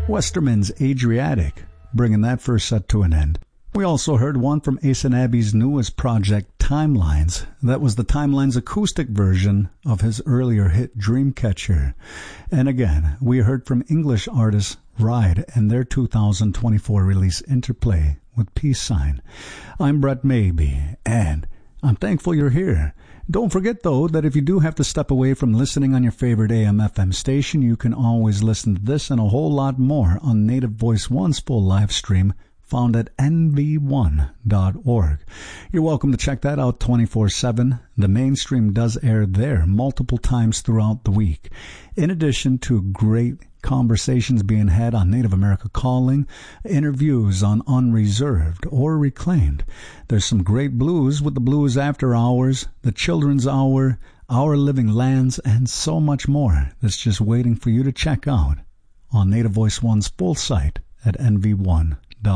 Westerman's Adriatic, bringing that first set to an end. We also heard one from Ace and Abby's newest project, Timelines. That was the Timelines acoustic version of his earlier hit Dreamcatcher. And again, we heard from English artist Ride and their 2024 release Interplay with Peace Sign. I'm Brett Maybe, and I'm thankful you're here. Don't forget, though, that if you do have to step away from listening on your favorite AM/FM station, you can always listen to this and a whole lot more on Native Voice One's full live stream, found at nv1.org. You're welcome to check that out 24/7. The mainstream does air there multiple times throughout the week. In addition to great conversations being had on Native America Calling, interviews on Unreserved or Reclaimed. There's some great blues with the Blues After Hours, the Children's Hour, Our Living Lands, and so much more that's just waiting for you to check out on Native Voice One's full site at nv1.org.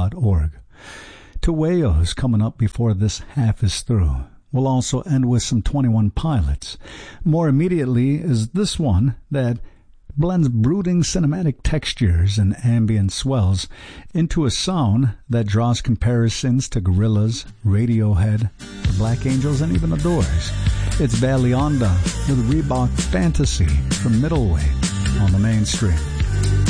Tueyo's coming up before this half is through. We'll also end with some 21 Pilots. More immediately is this one that blends brooding cinematic textures and ambient swells into a sound that draws comparisons to Gorillaz, Radiohead, the Black Angels, and even the Doors. It's Baleonda with Reebok Fantasy from Middleweight on the mainstream.